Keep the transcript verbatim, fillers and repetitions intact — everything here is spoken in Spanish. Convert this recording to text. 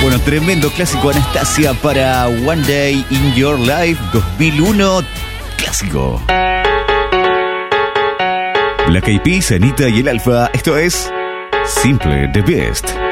Bueno, tremendo clásico, Anastasia, para One Day in Your Life dos mil uno. Clásico. Black Eyed Peas, Anita y el Alfa. Esto es Simple the Best.